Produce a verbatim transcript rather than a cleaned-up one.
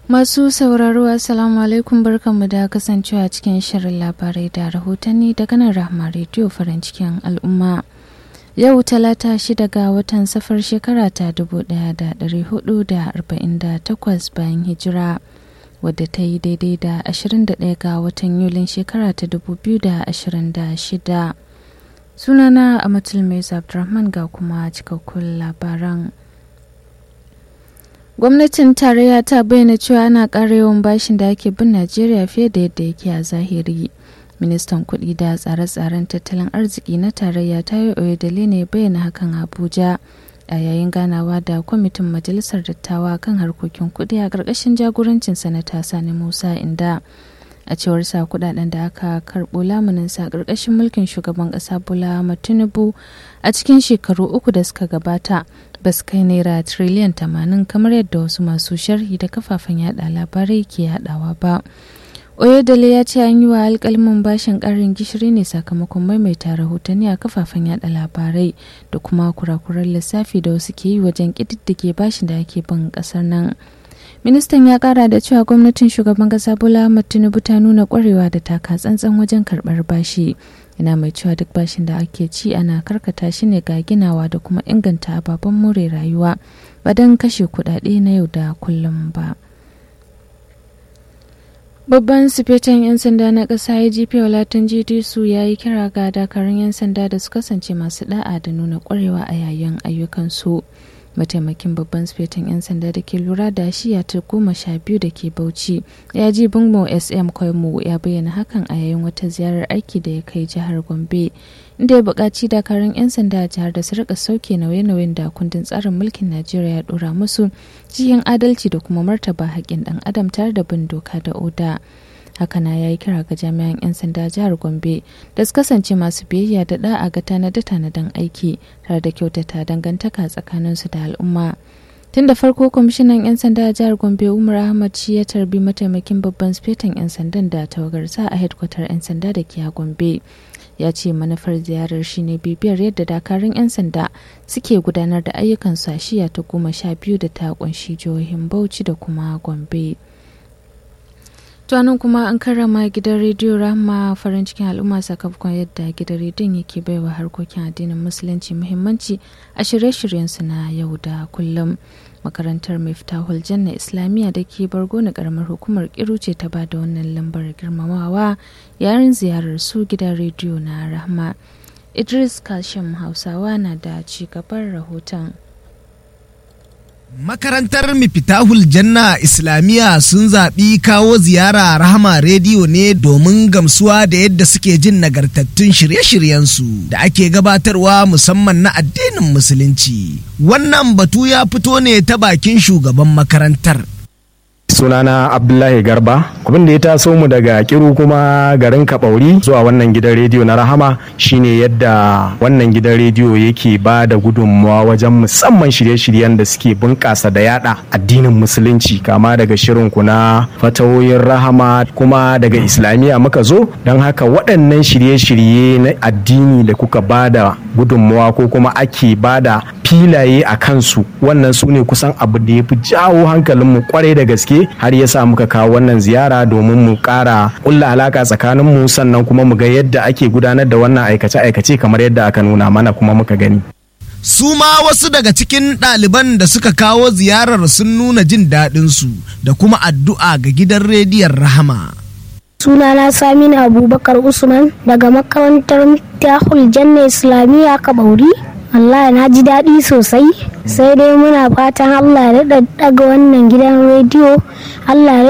Masu sauraro assalamu alaikum, barkanmu da kasancewa cikin shirin labarai da rahotanni daga nan Rahma Radio farin cikin al'umma. Yau talata shida ga watan safar shekara ta dubu ɗaya da ɗari hudu da arba'in da takwas bayan hijira, wadda ta yi daidai da ashirin da ɗaya ga watan Yulin shekara ta dubu biyu da ashirin da shida. Sunana Amatul Mai Abdurrahman ga kuma cikakkun labaran. Gwamnatin tarayya ta bayyana cewa ana ƙara yawan bashin da ake bin Najeriya fiye da yadda yake a zahiri. Ministan kuɗi da tsare-tsaren tattalin arziki na tarayya Tayo Oyedele ne bayyana hakan Abuja a yayin ganawa da kwamitin Majalisar Dattawa kan harkokin kuɗi a ƙarƙashin jagorancin Sanata Sani Musa Inda. A cewar sa kuɗaɗen da aka karɓo lamunin sa ƙarƙashin mulkin shugaban ƙasa Bola Ahmed Tinubu a cikin shekaru uku da suka gabata ba su kai naira tiriliyan tamanin kamar yadda wasu masu sharhi da kafafen yada labarai ke yadawa ba. Oyedele ya ce an yi wa alƙalmin bashin ƙarin gishiri ne sakamakon maimaita rahotanni a kafafen yada labarai da kuma kurakuran lissafi da wasu ke yi wajen ƙididdige bashin da ake bin ƙasar nan. Ministan ya kara da cewa gwamnatin shugaban kasa Bola Ahmed Tinubu ta nuna kwarewa da taka tsantsan wajen karbar bashi. Ina mai cewa duk bashin da ake ci ana karkata shi ne ga ginawa da kuma inganta ababen more rayuwa ba don kashe kudade na yau da kullum ba. Babban sifetan 'yan sanda na ƙasa I G P Olatunji Disu ya yi kira ga dakarun 'yan sanda da su kasance masu da'a da nuna kwarewa a yayin ayyukansu. Mataimakin babban sifetan 'yan sanda da ke lura da shiya ta goma sha biyu da ke Bauchi ya ji Bungmo S M Koimu ya bayyana hakan a yayin wata ziyarar aiki da ya kai jihar Gombe, inda ya buƙaci dakarun 'yan sanda a jihar da su rika sauke nauye-nauyen da kundin tsarin mulkin Najeriya ya ɗora musu cikin adalci da kuma martaba haƙƙin ɗan adam tare da bin doka da oda. Hakana ya yi kira ga jami'an 'yan sanda jihar Gombe da su kasance masu biyayya da da'a ga tanade-tanaden aiki tare da kyautata dangantaka tsakaninsu da al'umma. Tun da farko kwamishinan 'yan sanda a jihar Gombe Umar Ahmad shi ya tarbi mataimakin babban sifetan 'yan sandan da tawagarsa a hedkwatar 'yan sanda da ke a Gombe. Ya ce manufar ziyarar shine bibiyar yadda dakarun 'yan sanda suke gudanar da ayyukansu a shiya ta goma sha biyu da ta kunshi jihohin Bauchi da kuma Gombe. Tuwanin kuma an karrama gidan rediyo Rahma farin cikin al'umma sakamakon yadda gidan rediyon yake baiwa harkokin addinin musulunci muhimmanci a shirye-shiryensu na yau da kullum. Makarantar Miftahul Janna Islamiyya da ke Bargo na karamar hukumar Kiru ce ta bada wannan lambar girmamawa yayin ziyarar su gidan rediyo na Rahma. Idris Kashim Hausawa na da ci gaban rahoton. Makarantar Miftahul Janna Islamiyya sun zaɓi kawo ziyara Rahama Rediyo ne domin gamsuwa da yadda suke jin nagartattun shirye-shiryensu da ake gabatarwa musamman na addinin Musulunci. Wannan batu ya fito ne ta bakin shugaban makarantar. Sunana Abdullahi Garba, abin da ya taso mu daga Kiru kuma garin Kabauri zuwa wannan gidan rediyo na Rahama shine yadda wannan gidan rediyo yake ba da gudunmawa wajen musamman shirye-shiryen da suke bunƙasa da yada addinin musulunci, kama daga shirin ku na fatawoyin Rahama kuma daga Islamiyya muka zo. Don haka waɗannan shirye-shirye na addini da kuka ba da gudunmawa ko kuma ake ba da filaye a kansu, wannan su ne kusan abu da ya fi jawo hankalinmu kwarai da gaske har ya sa muka kawo wannan ziyara domin mu ƙara ƙulla alaka tsakaninmu, sannan kuma mu ga yadda ake gudanar da wannan aikace-aikace kamar yadda aka nuna mana kuma muka gani. Su ma wasu daga cikin ɗaliban da suka kawo ziyarar sun nuna jin daɗinsu da kuma addu'a ga gidan rediyon Rahama. Sunana Saminu Abubakar Usman daga makarantar Miftahul Janna Islamiyya Kabauri. Allah na ji daɗi sosai, sai dai muna fatan Allah ya daga wannan gidan rediyo, Allah